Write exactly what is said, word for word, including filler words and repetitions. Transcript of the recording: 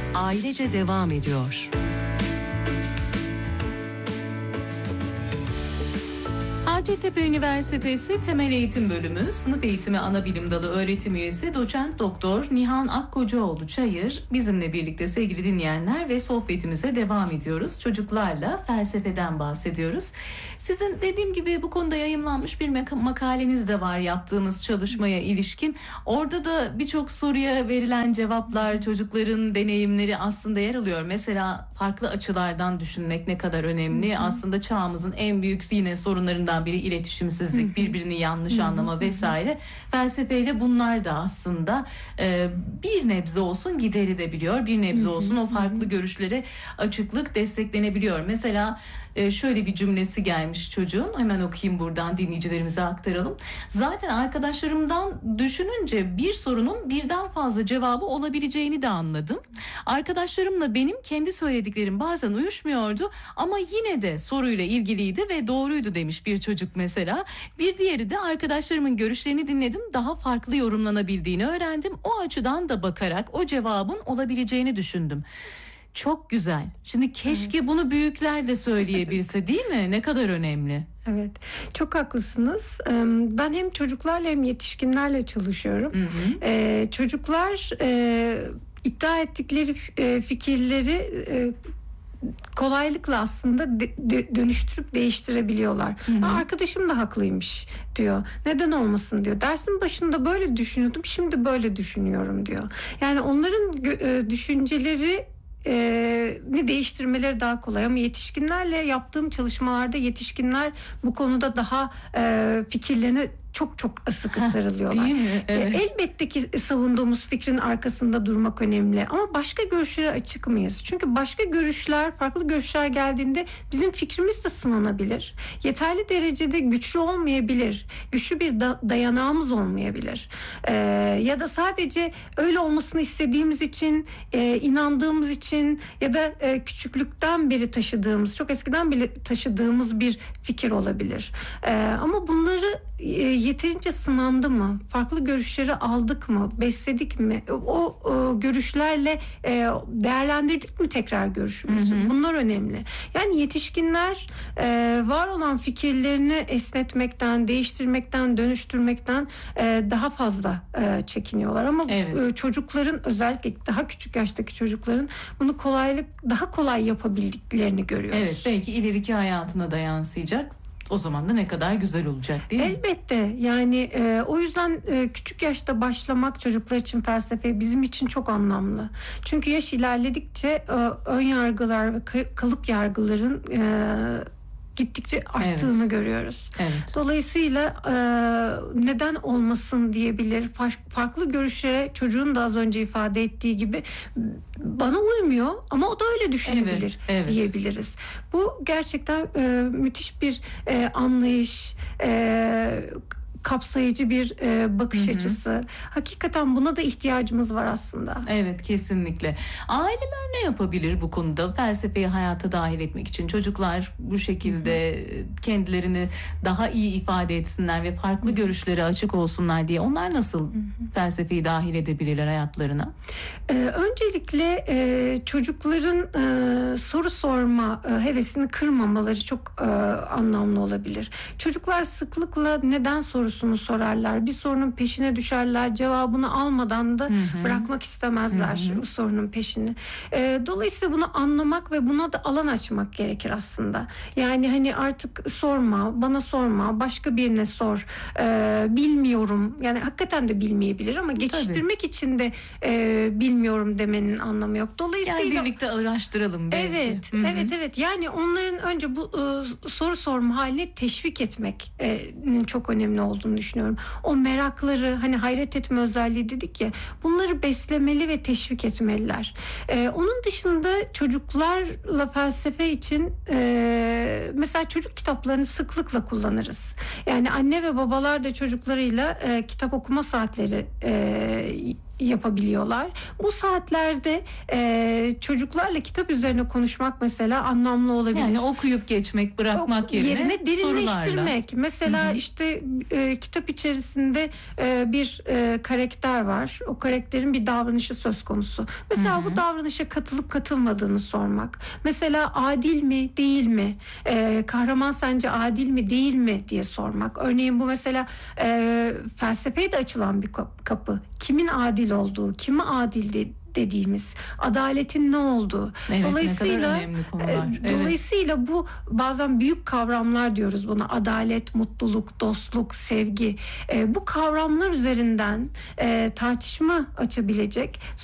Ailece devam ediyor. Hacettepe Üniversitesi Temel Eğitim Bölümü Sınıf Eğitimi Anabilim Dalı Öğretim Üyesi Doçent Doktor Nihan Akkocaoğlu Çayır bizimle birlikte sevgili dinleyenler ve sohbetimize devam ediyoruz. Çocuklarla felsefeden bahsediyoruz. Sizin dediğim gibi bu konuda yayımlanmış bir makaleniz de var yaptığınız çalışmaya ilişkin. Orada da birçok soruya verilen cevaplar, çocukların deneyimleri aslında yer alıyor. Mesela farklı açılardan düşünmek ne kadar önemli. Hı hı. Aslında çağımızın en büyük yine sorunlarından biri iletişimsizlik, birbirini yanlış anlama vesaire. Felsefeyle bunlar da aslında e, bir nebze olsun giderilebiliyor. Bir nebze olsun o farklı görüşlere açıklık desteklenebiliyor. Mesela e, şöyle bir cümlesi gelmiş çocuğun. Hemen okuyayım buradan dinleyicilerimize aktaralım. Zaten arkadaşlarımdan düşününce bir sorunun birden fazla cevabı olabileceğini de anladım. Arkadaşlarımla benim kendi söylediklerim bazen uyuşmuyordu ama yine de soruyla ilgiliydi ve doğruydu demiş bir çocuk mesela. Bir diğeri de arkadaşlarımın görüşlerini dinledim, daha farklı yorumlanabildiğini öğrendim. O açıdan da bakarak o cevabın olabileceğini düşündüm. Çok güzel. Şimdi keşke evet. bunu büyükler de söyleyebilse, değil mi? Ne kadar önemli. Evet, çok haklısınız. Ben hem çocuklarla hem yetişkinlerle çalışıyorum. Hı hı. Ee, çocuklar e, iddia ettikleri fikirleri e, kolaylıkla aslında de, dönüştürüp değiştirebiliyorlar. Hı hı. Arkadaşım da haklıymış diyor. Neden olmasın diyor. Dersin başında böyle düşünüyordum, şimdi böyle düşünüyorum diyor. Yani onların gö- düşünceleri ni değiştirmeleri daha kolay ama yetişkinlerle yaptığım çalışmalarda yetişkinler bu konuda daha e, fikirlerini çok çok sıkı sarılıyorlar. Değil mi? Evet. Elbette ki savunduğumuz fikrin arkasında durmak önemli ama başka görüşlere açık mıyız? Çünkü başka görüşler, farklı görüşler geldiğinde bizim fikrimiz de sınanabilir. Yeterli derecede güçlü olmayabilir. Güçlü bir da- dayanağımız olmayabilir. Ee, ya da sadece öyle olmasını istediğimiz için, e, inandığımız için ya da e, küçüklükten beri taşıdığımız, çok eskiden bile taşıdığımız bir fikir olabilir. Ee, ama bunları e, yeterince sınandı mı? Farklı görüşleri aldık mı? Besledik mi? O, o görüşlerle e, değerlendirdik mi tekrar görüşümüzü? Hı hı. Bunlar önemli. Yani yetişkinler e, var olan fikirlerini esnetmekten, değiştirmekten, dönüştürmekten e, daha fazla e, çekiniyorlar. Ama evet. e, çocukların, özellikle daha küçük yaştaki çocukların bunu kolaylık daha kolay yapabildiklerini görüyoruz. Evet, belki ileriki hayatına da yansıyacak. O zaman da ne kadar güzel olacak, değil mi? Elbette. Yani e, o yüzden e, küçük yaşta başlamak çocuklar için felsefe bizim için çok anlamlı. Çünkü yaş ilerledikçe e, ön yargılar ve kalıp yargıların e, gittikçe arttığını evet. görüyoruz. Evet. Dolayısıyla e, neden olmasın diyebilir. Farklı görüşlere çocuğun da az önce ifade ettiği gibi bana uymuyor ama o da öyle düşünebilir evet, evet. diyebiliriz. Bu gerçekten e, müthiş bir e, anlayış, e, kapsayıcı bir e, bakış hı hı. açısı. Hakikaten buna da ihtiyacımız var aslında. Evet, kesinlikle. Aileler ne yapabilir bu konuda? Felsefeyi hayata dahil etmek için çocuklar bu şekilde hı hı. kendilerini daha iyi ifade etsinler ve farklı hı hı. görüşlere açık olsunlar diye. Onlar nasıl hı hı. felsefeyi dahil edebilirler hayatlarına? Ee, öncelikle e, çocukların e, soru sorma e, hevesini kırmamaları çok e, anlamlı olabilir. Çocuklar sıklıkla neden soru sorusunu sorarlar. Bir sorunun peşine düşerler. Cevabını almadan da hı hı. bırakmak istemezler hı hı. sorunun peşini. E, dolayısıyla bunu anlamak ve buna da alan açmak gerekir aslında. Yani hani artık sorma, bana sorma, başka birine sor. E, bilmiyorum. Yani hakikaten de bilmeyebilir ama geçiştirmek Tabii. için de e, bilmiyorum demenin anlamı yok. Dolayısıyla yani birlikte araştıralım belki. Evet, hı hı. evet, evet. Yani onların önce bu e, soru sorma halini teşvik etmenin çok önemli olduğunu düşünüyorum. O merakları, hani hayret etme özelliği dedik ya, bunları beslemeli ve teşvik etmeliler. Ee, onun dışında çocuklarla felsefe için e, mesela çocuk kitaplarını sıklıkla kullanırız. Yani anne ve babalar da çocuklarıyla e, kitap okuma saatleri e, yapabiliyorlar. Bu saatlerde e, çocuklarla kitap üzerine konuşmak mesela anlamlı olabilir. Yani okuyup geçmek, bırakmak O- yerine, derinleştirmek. sorularla. Mesela Hı hı. işte e, kitap içerisinde e, bir e, karakter var. O karakterin bir davranışı söz konusu. Mesela Hı hı. bu davranışa katılıp katılmadığını sormak. Mesela adil mi, değil mi? E, kahraman sence adil mi, değil mi diye sormak. Örneğin bu mesela e, felsefeye de açılan bir kap- kapı. Kimin adil olduğu, kime adil de- dediğimiz, adaletin ne olduğu. Evet, Dolayısıyla ne kadar önemli konular. e, Evet. Dolayısıyla bu bazen büyük kavramlar diyoruz buna. Adalet, mutluluk, dostluk, sevgi. E, bu kavramlar üzerinden e, tartışma açabilecek